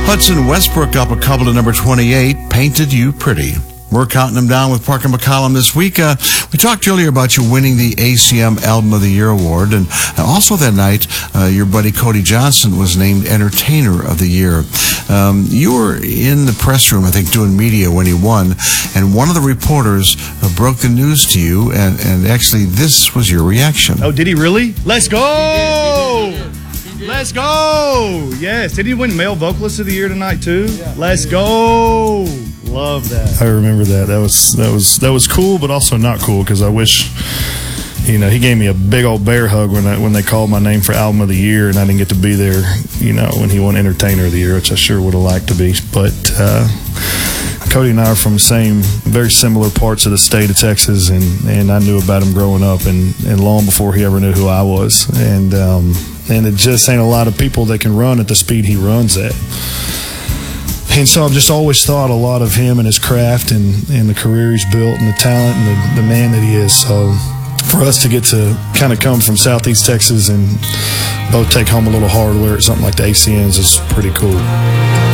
Hudson Westbrook up a couple to number 28, Painted You Pretty. We're counting them down with Parker McCollum this week. We talked earlier about you winning the ACM Album of the Year award, and also that night, your buddy Cody Johnson was named Entertainer of the Year. You were in the press room, I think, doing media when he won, and one of the reporters broke the news to you, and actually this was your reaction. Oh, did he really? Let's go! Let's go! Yes. Did he win Male Vocalist of the Year tonight too? Yeah. Let's go! Love that. I remember that. That was cool, but also not cool because I wish, he gave me a big old bear hug when they called my name for Album of the Year, and I didn't get to be there, when he won Entertainer of the Year, which I sure would have liked to be. But Cody and I are from very similar parts of the state of Texas, and I knew about him growing up, and long before he ever knew who I was, and it just ain't a lot of people that can run at the speed he runs at. And so I've just always thought a lot of him and his craft and the career he's built and the talent and the man that he is. So for us to get to kind of come from Southeast Texas and both take home a little hardware at something like the ACMs is pretty cool.